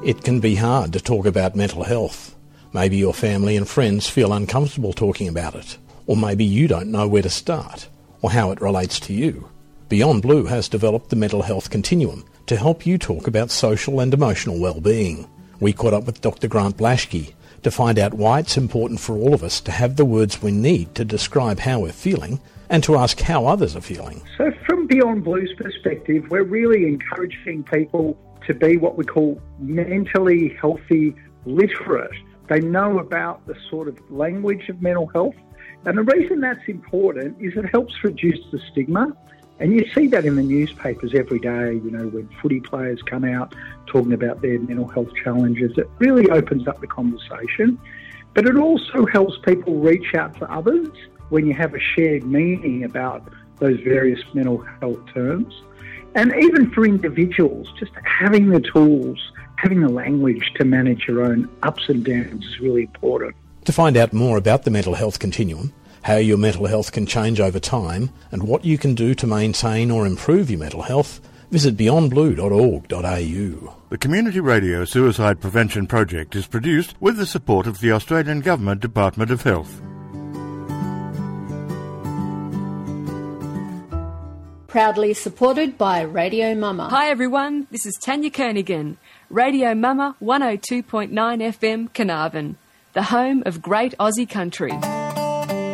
It can be hard to talk about mental health. Maybe your family and friends feel uncomfortable talking about it, or maybe you don't know where to start, or how it relates to you. Beyond Blue has developed the Mental Health Continuum to help you talk about social and emotional well-being. We caught up with Dr. Grant Blashke to find out why it's important for all of us to have the words we need to describe how we're feeling and to ask how others are feeling. So from Beyond Blue's perspective, we're really encouraging people to be what we call mentally healthy literate. They know about the sort of language of mental health. And the reason that's important is it helps reduce the stigma. And you see that in the newspapers every day, you know, when footy players come out talking about their mental health challenges. It really opens up the conversation. But it also helps people reach out to others when you have a shared meaning about those various mental health terms. And even for individuals, just having the tools, having the language to manage your own ups and downs is really important. To find out more about the Mental Health Continuum, how your mental health can change over time, and what you can do to maintain or improve your mental health, visit beyondblue.org.au. The Community Radio Suicide Prevention Project is produced with the support of the Australian Government Department of Health. Proudly supported by Radio Mama. Hi everyone, this is Tanya Kernighan, Radio Mama 102.9 FM Carnarvon, the home of great Aussie country.